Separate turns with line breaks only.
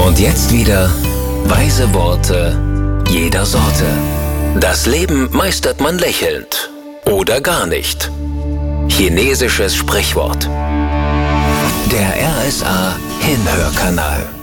Und jetzt wieder weise Worte jeder Sorte. Das Leben meistert man lächelnd oder gar nicht. Chinesisches Sprichwort. Der RSA Hinhörkanal.